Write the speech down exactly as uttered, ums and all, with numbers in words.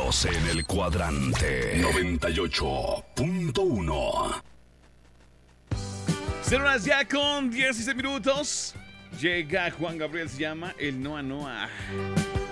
Estamos en el cuadrante noventa y ocho punto uno. Cero horas ya con dieciséis minutos. Llega Juan Gabriel, se llama el Noa Noa.